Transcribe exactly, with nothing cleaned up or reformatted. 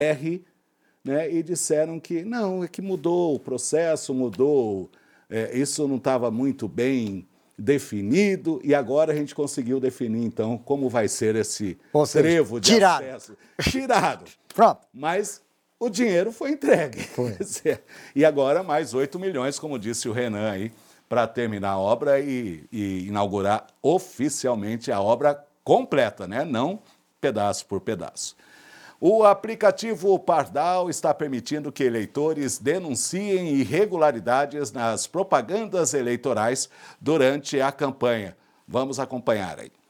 R, né, e disseram que não, é que mudou o processo, mudou, é, isso não estava muito bem definido, e agora a gente conseguiu definir, então, como vai ser esse Ou seja, trevo de tirado. acesso. Tirado. Pronto. Mas o dinheiro foi entregue. Foi. E agora mais oito milhões, como disse o Renan aí, para terminar a obra e, e inaugurar oficialmente a obra completa, né? Não pedaço por pedaço. O aplicativo Pardal está permitindo que eleitores denunciem irregularidades nas propagandas eleitorais durante a campanha. Vamos acompanhar aí.